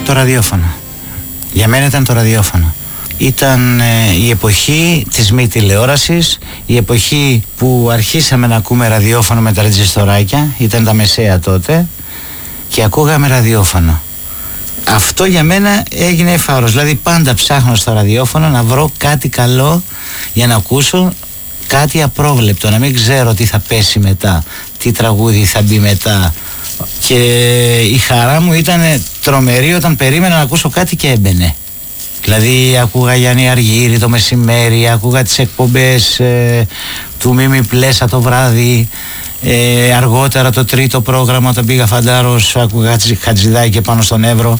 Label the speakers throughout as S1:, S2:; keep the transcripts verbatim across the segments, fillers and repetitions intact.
S1: το ραδιόφωνο. Για μένα ήταν το ραδιόφωνο. Ήταν ε, η εποχή της μη τηλεόρασης, η εποχή που αρχίσαμε να ακούμε ραδιόφωνο με τα ρετζιστοράκια, ήταν τα μεσαία τότε, και ακούγαμε ραδιόφωνο. Αυτό για μένα έγινε φάρος, δηλαδή πάντα ψάχνω στο ραδιόφωνο να βρω κάτι καλό για να ακούσω, κάτι απρόβλεπτο, να μην ξέρω τι θα πέσει μετά, τι τραγούδι θα μπει μετά. Και η χαρά μου ήταν τρομερή όταν περίμενα να ακούσω κάτι και έμπαινε. Δηλαδή άκουγα Γιάννη Αργύρη το μεσημέρι, άκουγα τις εκπομπές ε, του Μίμη Πλέσα το βράδυ, ε, αργότερα το τρίτο πρόγραμμα όταν πήγα Φαντάρος άκουγα Χατζηδάκη και πάνω στον Εύρο.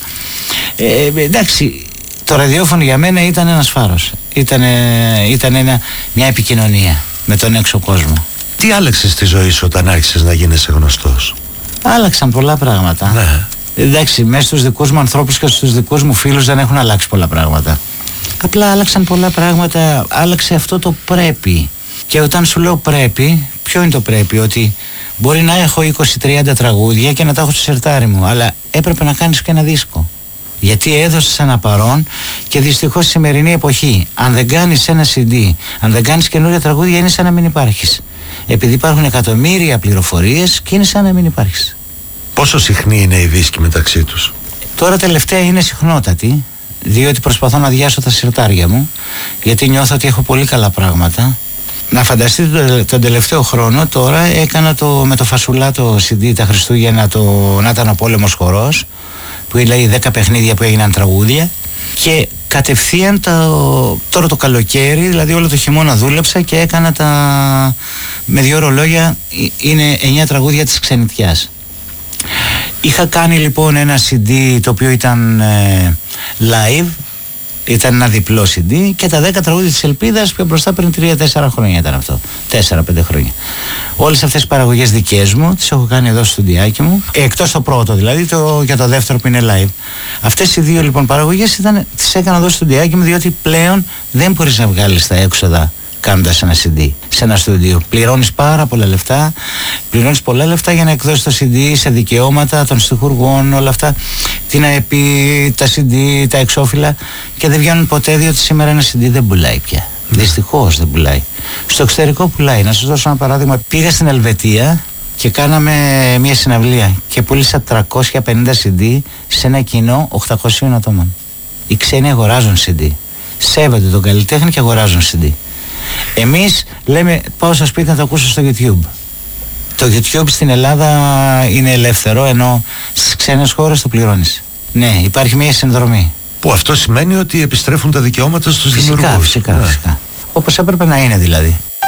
S1: Ε, εντάξει, το ραδιόφωνο για μένα ήταν ένας φάρος, ήταν, ήταν ένα, μια επικοινωνία με τον έξω κόσμο.
S2: Τι άλλαξε στη ζωή σου όταν άρχισες να γίνεσαι γνωστός?
S1: Άλλαξαν πολλά πράγματα.
S2: Ναι.
S1: Εντάξει, μέσα στους δικούς μου ανθρώπους και στους δικούς μου φίλους δεν έχουν αλλάξει πολλά πράγματα. Απλά άλλαξαν πολλά πράγματα, άλλαξε αυτό το πρέπει. Και όταν σου λέω πρέπει, ποιο είναι το πρέπει? Ότι μπορεί να έχω είκοσι τριάντα τραγούδια και να τα έχω στο σερτάρι μου, αλλά έπρεπε να κάνεις και ένα δίσκο. Γιατί έδωσες ένα παρόν και δυστυχώς στη σημερινή εποχή, αν δεν κάνεις ένα σι ντι, αν δεν κάνεις καινούρια τραγούδια, είναι σαν να μην υπάρχεις. Επειδή υπάρχουν εκατομμύρια πληροφορίες και είναι σαν να μην υπάρχεις.
S2: Πόσο συχνή είναι η δίσκη μεταξύ τους?
S1: Τώρα τελευταία είναι συχνότατη, διότι προσπαθώ να αδειάσω τα συρτάρια μου, γιατί νιώθω ότι έχω πολύ καλά πράγματα. Να φανταστείτε τον τελευταίο χρόνο, τώρα έκανα το, με το Φασουλά το σι ντι τα Χριστούγεννα, το «Να ήταν ο πόλεμος χορός», που λέει δέκα παιχνίδια που έγιναν τραγούδια, και κατευθείαν το, τώρα το καλοκαίρι, δηλαδή όλο το χειμώνα δούλεψα και έκανα τα, με δύο ρολόγια, είναι εννιά τραγούδια της Ξενιτιάς. Είχα κάνει λοιπόν ένα σι ντι το οποίο ήταν ε, live, ήταν ένα διπλό σι ντι, και τα δέκα τραγούδια της Ελπίδας πιο μπροστά πριν τρία τέσσερα χρόνια ήταν αυτό, τέσσερα πέντε χρόνια. Όλες αυτές τις παραγωγές δικές μου τις έχω κάνει εδώ στο στουντιάκι μου, εκτός το πρώτο δηλαδή, το, για το δεύτερο που είναι live. Αυτές οι δύο λοιπόν παραγωγές ήταν, τις έκανα εδώ στο στουντιάκι μου, διότι πλέον δεν μπορείς να βγάλεις τα έξοδα κάνοντας ένα σι ντι σε ένα στούντιο. Πληρώνεις πάρα πολλά λεφτά, πληρώνεις πολλά λεφτά για να εκδώσεις το σι ντι, σε δικαιώματα των στιχουργών, όλα αυτά, την ΑΕΠ, τα σι ντι, τα εξώφυλλα, και δεν βγαίνουν ποτέ, διότι σήμερα ένα σι ντι δεν πουλάει πια. Mm. Δυστυχώς δεν πουλάει. Στο εξωτερικό πουλάει. Να σας δώσω ένα παράδειγμα. Πήγα στην Ελβετία και κάναμε μια συναυλία και πούλησα τριακόσια πενήντα σι ντι σε ένα κοινό οκτακόσιων ατόμων. Οι ξένοι αγοράζουν σι ντι. Σέβονται τον καλλιτέχνη και αγοράζουν σι ντι. Εμείς λέμε πάω στο σπίτι να το ακούσω στο YouTube. Το YouTube στην Ελλάδα είναι ελεύθερο, ενώ στις ξένες χώρες το πληρώνεις. Ναι, υπάρχει μια συνδρομή.
S2: Που αυτό σημαίνει ότι επιστρέφουν τα δικαιώματα στους
S1: φυσικά,
S2: δημιουργούς.
S1: Φυσικά,
S2: ναι.
S1: φυσικά. Όπως έπρεπε να είναι δηλαδή.